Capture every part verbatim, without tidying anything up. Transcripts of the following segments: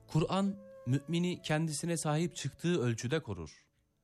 Kur'an, mümini kendisine sahip çıktığı ölçüde korur.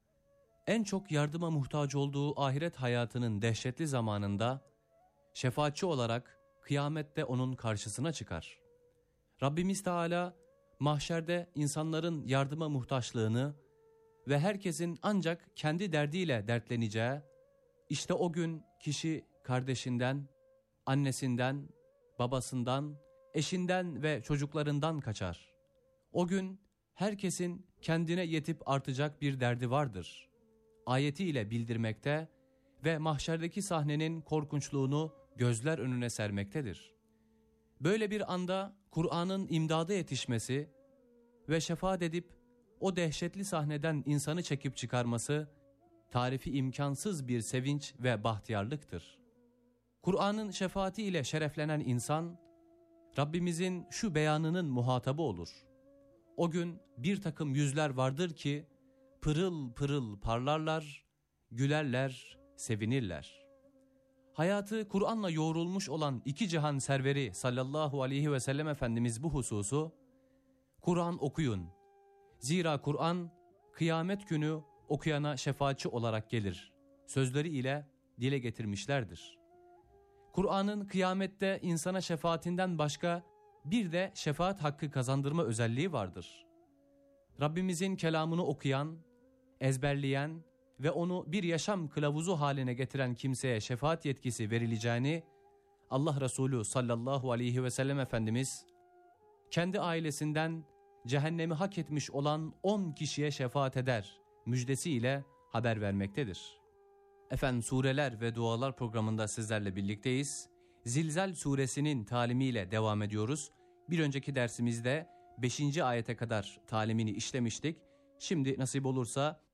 En çok yardıma muhtaç olduğu ahiret hayatının dehşetli zamanında, şefaatçi olarak kıyamette onun karşısına çıkar. Rabbimiz Teala, mahşerde insanların yardıma muhtaçlığını ve herkesin ancak kendi derdiyle dertleneceği, işte o gün kişi kardeşinden, annesinden, babasından, eşinden ve çocuklarından kaçar. O gün herkesin kendine yetip artacak bir derdi vardır ayetiyle bildirmekte ve mahşerdeki sahnenin korkunçluğunu gözler önüne sermektedir. Böyle bir anda Kur'an'ın imdada yetişmesi ve şefaat edip o dehşetli sahneden insanı çekip çıkarması tarifi imkansız bir sevinç ve bahtiyarlıktır. Kur'an'ın şefaati ile şereflenen insan, Rabbimizin şu beyanının muhatabı olur. O gün bir takım yüzler vardır ki, pırıl pırıl parlarlar, gülerler, sevinirler. Hayatı Kur'an'la yoğrulmuş olan iki cihan serveri sallallahu aleyhi ve sellem Efendimiz bu hususu, Kur'an okuyun. Zira Kur'an kıyamet günü okuyana şefaatçi olarak gelir sözleri ile dile getirmişlerdir. Kur'an'ın kıyamette insana şefaatinden başka bir de şefaat hakkı kazandırma özelliği vardır. Rabbimizin kelamını okuyan, ezberleyen ve onu bir yaşam kılavuzu haline getiren kimseye şefaat yetkisi verileceğini Allah Resulü sallallahu aleyhi ve sellem Efendimiz kendi ailesinden cehennemi hak etmiş olan on kişiye şefaat eder müjdesiyle haber vermektedir. Efendim, Sureler ve Dualar programında sizlerle birlikteyiz. Zilzal suresinin talimiyle devam ediyoruz. Bir önceki dersimizde beşinci ayete kadar talimini işlemiştik. Şimdi nasip olursa